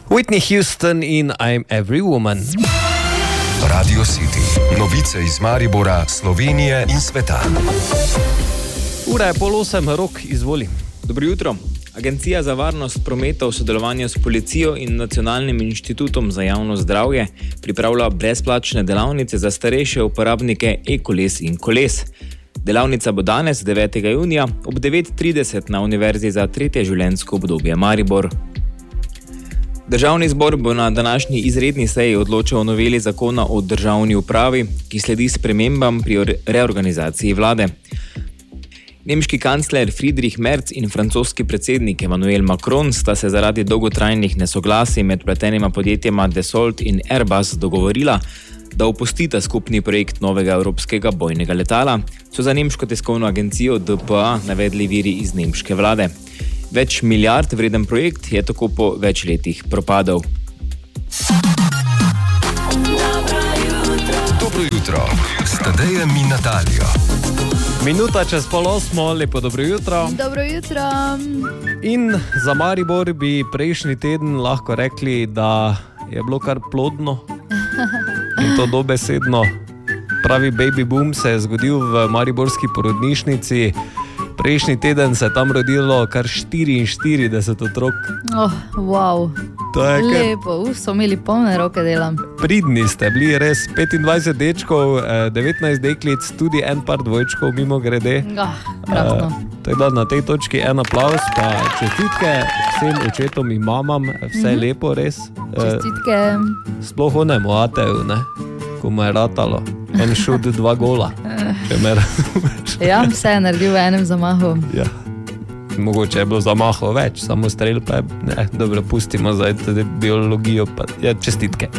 Whitney Houston in I'm Every Woman. Radio City. Novice iz Maribora, Slovenije in sveta. Ura je 7:30, Rok, izvoli. Dobro jutro. Agencija za varnost prometa v sodelovanju s policijo in Nacionalnim inštitutom za javno zdravje pripravlja brezplačne delavnice za starejše uporabnike e-koles in koles. Delavnica bo danes, 9. junija, ob 9:30 na Univerzi za tretje življenjsko obdobje Maribor. Državni zbor bo na današnji izredni seji odločal o noveli zakona o državni upravi, ki sledi spremembam pri reorganizaciji vlade. Nemški kancler Friedrich Merz in francoski predsednik Emmanuel Macron sta se zaradi dolgotrajnih nesoglasij med vpletenima podjetjema Dassault in Airbus dogovorila, da opustita skupni projekt novega evropskega bojnega letala, so za nemško tiskovno agencijo DPA navedli viri iz nemške vlade. Več milijard vreden projekt je tako po več letih propadel. Dobro jutro. S Tadejem in Natalijo. Minuta čez 7:30, lepo dobro jutro. Dobro jutro. In za Maribor bi prejšnji teden lahko rekli, da je bilo kar plodno. In to dobesedno. Pravi baby boom se je zgodil v mariborski porodnišnici. Prejšnji teden se je tam rodilo kar 44 otrok. Wow. To je kar lepo, so imeli polne roke delam. pridni ste bili, res 25 dečkov, 19 deklic, tudi en par dvojčkov mimo grede. Krasno. Tako da na tej točki en aplavz, pa čestitke vsem očetom in mamam, vse lepo res. Čestitke. Sploh onemu Ateju, ne, ko mu je ratalo. En šut, 2 gola, če me razumeš. Ja, vse je naredil v enem zamahu. Ja. Mogoče je bilo zamahov več, samo strel pa je, ne, dobro, pustimo zdaj biologijo, pa ja, čestitke.